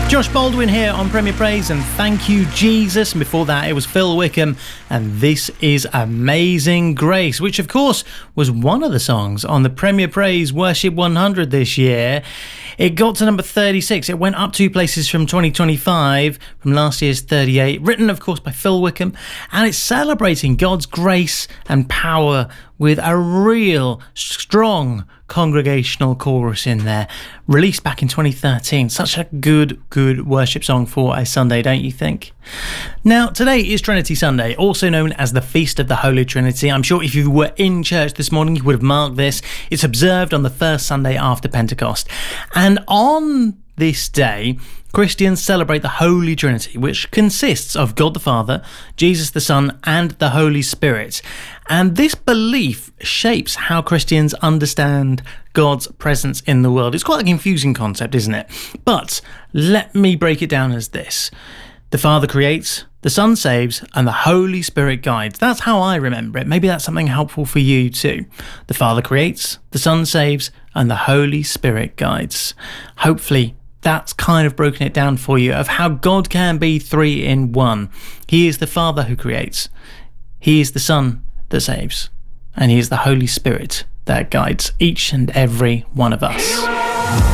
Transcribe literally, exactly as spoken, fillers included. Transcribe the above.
Josh Baldwin here on Premier Praise, and Thank You Jesus. And before that it was Phil Wickham and This Is Amazing Grace, which of course was one of the songs on the Premier Praise Worship one hundred this year. It got to number thirty-six. It went up two places from twenty twenty-five, from last year's thirty-eight, written of course by Phil Wickham, and it's celebrating God's grace and power with a real strong congregational chorus in there, released back in twenty thirteen. Such a good, good worship song for a Sunday, don't you think? Now, today is Trinity Sunday, also known as the Feast of the Holy Trinity. I'm sure if you were in church this morning, you would have marked this. It's observed on the first Sunday after Pentecost. And on this day, Christians celebrate the Holy Trinity, which consists of God the Father, Jesus the Son, and the Holy Spirit. And this belief shapes how Christians understand God's presence in the world. It's quite a confusing concept, isn't it? But let me break it down as this. The Father creates, the Son saves, and the Holy Spirit guides. That's how I remember it. Maybe that's something helpful for you too. The Father creates, the Son saves, and the Holy Spirit guides. Hopefully, that's kind of broken it down for you of how God can be three in one. He is the Father who creates. He is the Son that saves. And He is the Holy Spirit that guides each and every one of us.